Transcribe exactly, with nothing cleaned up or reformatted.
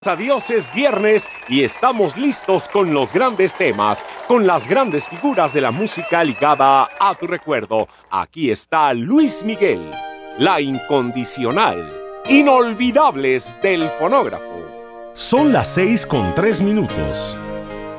Adiós, es viernes y estamos listos con los grandes temas, con las grandes figuras de la música ligada a tu recuerdo. Aquí está Luis Miguel, la incondicional, inolvidables del fonógrafo. Son las seis con tres minutos.